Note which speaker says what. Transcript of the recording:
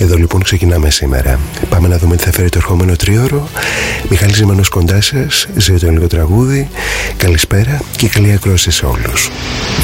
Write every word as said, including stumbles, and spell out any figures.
Speaker 1: Εδώ λοιπόν ξεκινάμε σήμερα. Πάμε να δούμε τι θα φέρει το ερχόμενο τρίωρο. Μιχάλης Ζημανός κοντά σας, ζει το ελληνικό τραγούδι. Καλησπέρα και καλή ακρόαση σε όλους.